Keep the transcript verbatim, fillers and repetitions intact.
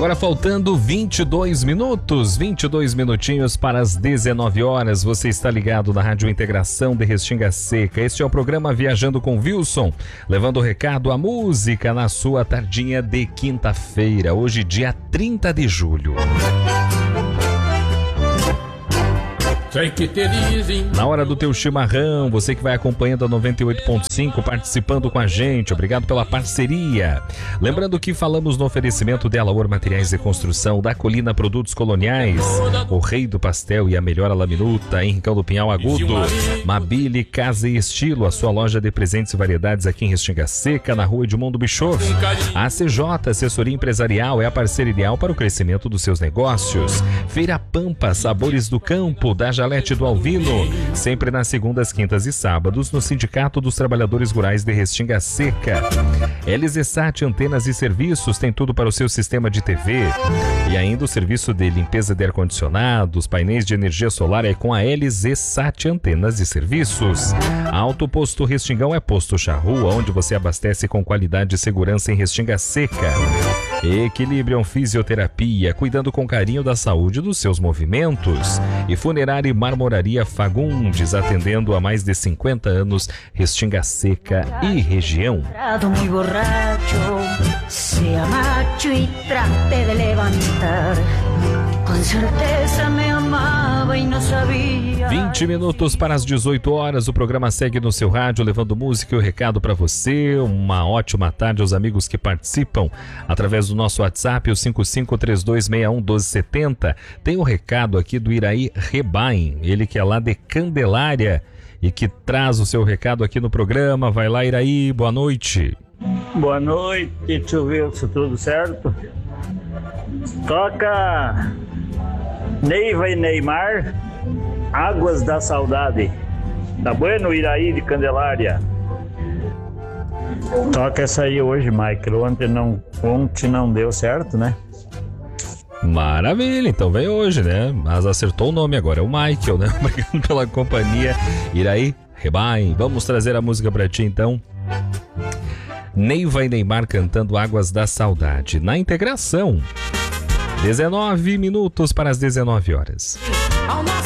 Agora faltando vinte e dois minutos, vinte e dois minutinhos para as dezenove horas. Você está ligado na Rádio Integração de Restinga Seca. Este é o programa Viajando com Wilson, levando o recado, a música na sua tardinha de quinta-feira, hoje dia trinta de julho. Na hora do teu chimarrão, você que vai acompanhando a noventa e oito ponto cinco, participando com a gente, obrigado pela parceria. Lembrando que falamos no oferecimento de Alaor Materiais de Construção, da Colina Produtos Coloniais, o Rei do Pastel e a Melhor Laminuta, Henricão do Pinhal Agudo, Mabile Casa e Estilo, a sua loja de presentes e variedades aqui em Restinga Seca, na rua Edmundo Bischoff. A A C J, assessoria empresarial, é a parceira ideal para o crescimento dos seus negócios. Feira Pampa, sabores do campo, da Jalete do Alvino, sempre nas segundas, quintas e sábados, no Sindicato dos Trabalhadores Rurais de Restinga Seca. L Z Sat Antenas e Serviços, tem tudo para o seu sistema de T V. E ainda o serviço de limpeza de ar-condicionados, painéis de energia solar é com a L Z Sat Antenas e Serviços. Alto Posto Restingão é Posto Charrua, onde você abastece com qualidade e segurança em Restinga Seca. Equilibrium Fisioterapia, cuidando com carinho da saúde dos seus movimentos. E Funerária e Marmoraria Fagundes, atendendo há mais de cinquenta anos, Restinga Seca e região. vinte minutos para as dezoito horas, o programa segue no seu rádio, levando música e o recado para você. Uma ótima tarde aos amigos que participam através do nosso WhatsApp, o cinco cinco três dois seis um um dois sete zero. Tem um recado aqui do Iraí Rebaim, ele que é lá de Candelária e que traz o seu recado aqui no programa. Vai lá, Iraí, boa noite. Boa noite, tio Wilson, tudo certo? Toca Neiva e Neymar, Águas da Saudade. Tá bueno, Iraí de Candelária? Toca essa aí hoje, Michael. Ontem não, ontem não deu certo, né? Maravilha, então vem hoje, né? Mas acertou o nome agora, é o Michael, né? Obrigado pela companhia, Iraí Rebaim. Vamos trazer a música pra ti, então. Neiva e Neymar cantando Águas da Saudade, na integração. dezenove minutos para as dezenove horas.